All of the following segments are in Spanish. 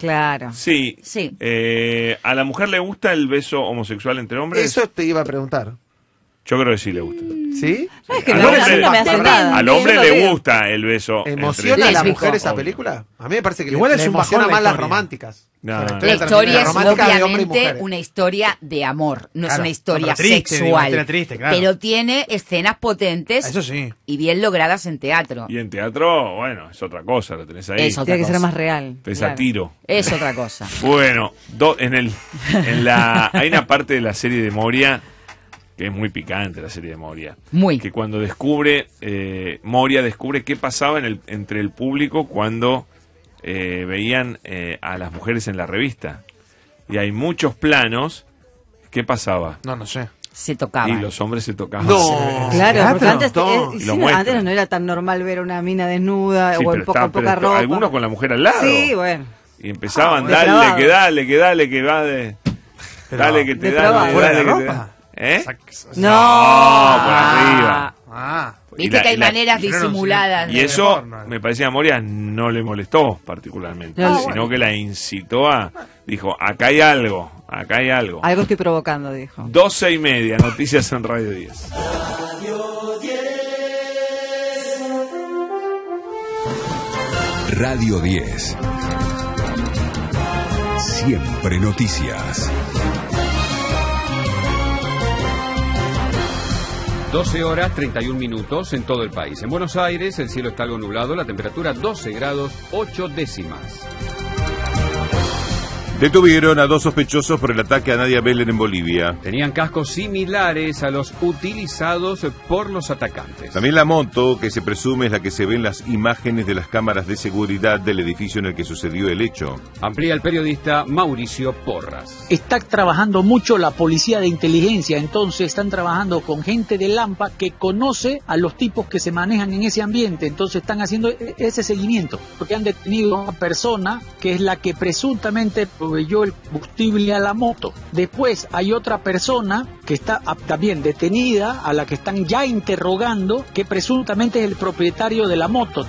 Claro. Sí. Sí. ¿A la mujer le gusta el beso homosexual entre hombres? Eso te iba a preguntar. Yo creo que sí le gusta. ¿Sí? Es que Al no, hombre a mí no me hace nada. Al hombre Yo lo le veo. gusta el beso. ¿Emociona a la Lésbico. mujer esa Obvio. película? A mí me parece que Igual le es un emociona bajón la más las historia. románticas. No, Pero no. estoy La historia es romántica de hombres y obviamente mujeres. una historia de amor, no es Claro, una historia pero triste, digo, una sexual. historia triste, claro. Pero tiene escenas potentes Eso sí. y bien logradas en teatro. Y en teatro, bueno, es otra cosa, lo tenés ahí. Es otra Tiene que cosa. ser más real. Es claro. a tiro. Es otra cosa. Bueno, hay una parte de la serie de Moria que es muy picante, la serie de Moria. Muy. Que cuando Moria descubre qué pasaba entre el público cuando veían a las mujeres en la revista. Y hay muchos planos. ¿Qué pasaba? No sé. Se tocaba. Y los hombres se tocaban. No. Claro, porque antes, No. Y sí, lo muestran. antes no era tan normal ver a una mina desnuda Sí, o pero con poca ropa. algunos con la mujer al lado. Sí, bueno. Y empezaban, Depravado. dale, que va de... Dale, que te Depravado. da. ¿Fuera de Dale, que te ropa? da. ¿Eh? No. por arriba. Ah. Viste que hay maneras disimuladas. Y de- eso me parecía a Moria no le molestó particularmente, No, sino que la incitó dijo, acá hay algo. Algo estoy provocando, dijo. 12:30, noticias en Radio 10. Radio 10. Siempre noticias. 12 horas 31 minutos en todo el país. En Buenos Aires el cielo está algo nublado, la temperatura 12 grados 8 décimas. Detuvieron a 2 sospechosos por el ataque a Nadia Belén en Bolivia. Tenían cascos similares a los utilizados por los atacantes. También la moto, que se presume es la que se ve en las imágenes de las cámaras de seguridad del edificio en el que sucedió el hecho. Amplía el periodista Mauricio Porras. Está trabajando mucho la policía de inteligencia, entonces están trabajando con gente de Lampa que conoce a los tipos que se manejan en ese ambiente, entonces están haciendo ese seguimiento, porque han detenido a una persona que es la que presuntamente proveyó el combustible a la moto. Después hay otra persona que está también detenida, a la que están ya interrogando, que presuntamente es el propietario de la moto.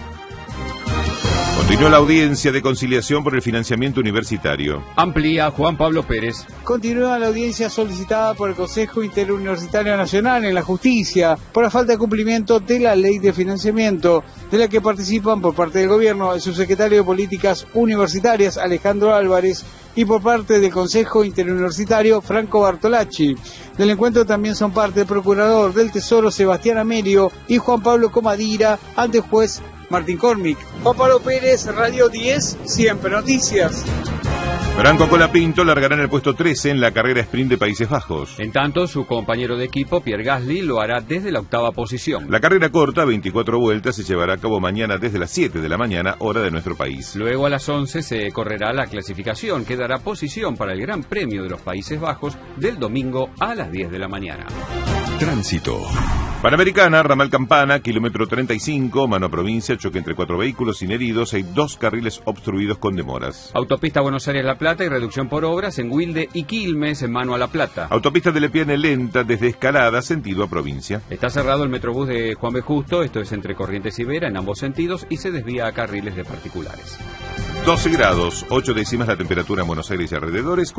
Continuó la audiencia de conciliación por el financiamiento universitario. Amplía Juan Pablo Pérez. Continúa la audiencia solicitada por el Consejo Interuniversitario Nacional en la Justicia por la falta de cumplimiento de la ley de financiamiento, de la que participan por parte del gobierno el subsecretario de Políticas Universitarias Alejandro Álvarez y por parte del Consejo Interuniversitario Franco Bartolacci. Del encuentro también son parte el procurador del Tesoro Sebastián Amelio y Juan Pablo Comadira ante el juez Martín Cormick. Juan Pablo Pérez, Radio 10, Siempre Noticias. Franco Colapinto largará en el puesto 13 en la carrera sprint de Países Bajos. En tanto, su compañero de equipo, Pierre Gasly, lo hará desde la 8ª posición. La carrera corta, 24 vueltas, se llevará a cabo mañana desde las 7 de la mañana, hora de nuestro país. Luego a las 11 se correrá la clasificación, que dará posición para el Gran Premio de los Países Bajos del domingo a las 10 de la mañana. Tránsito. Panamericana, ramal Campana, kilómetro 35, mano a provincia, choque entre 4 vehículos sin heridos, hay 2 carriles obstruidos con demoras. Autopista Buenos Aires-La Plata y reducción por obras en Wilde y Quilmes, en mano a La Plata. Autopista de Lepiane lenta desde Escalada, sentido a provincia. Está cerrado el Metrobús de Juan B. Justo, esto es entre Corrientes y Vera, en ambos sentidos, y se desvía a carriles de particulares. 12 grados, 8 décimas la temperatura en Buenos Aires y alrededores,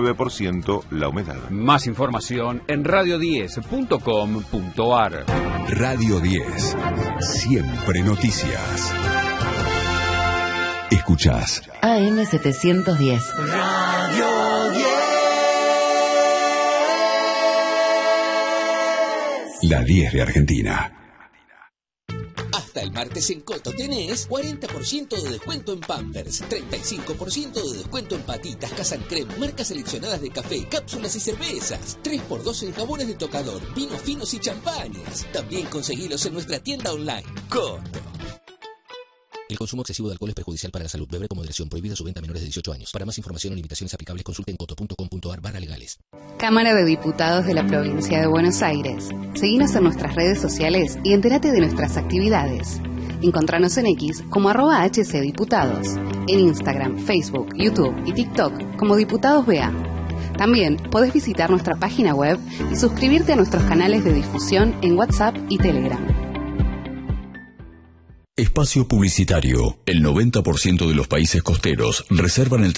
49% la humedad. Más información en radio10.com.ar. Radio 10. Siempre noticias. Escuchás AM 710. Radio 10. La 10 de Argentina. Hasta el martes en Coto tenés 40% de descuento en Pampers, 35% de descuento en patitas, Casan Creme, marcas seleccionadas de café, cápsulas y cervezas, 3x2 en jabones de tocador, vinos finos y champañas. También conseguilos en nuestra tienda online. Coto. El consumo excesivo de alcohol es perjudicial para la salud. Beber con moderación. Prohibida su venta a menores de 18 años. Para más información o limitaciones aplicables, consulte en coto.com.ar/legales. Cámara de Diputados de la Provincia de Buenos Aires. Seguinos en nuestras redes sociales y entérate de nuestras actividades. Encontranos en X como @HCDiputados. En Instagram, Facebook, YouTube y TikTok como Diputados BA. También podés visitar nuestra página web y suscribirte a nuestros canales de difusión en WhatsApp y Telegram. Espacio publicitario. El 90% de los países costeros reservan el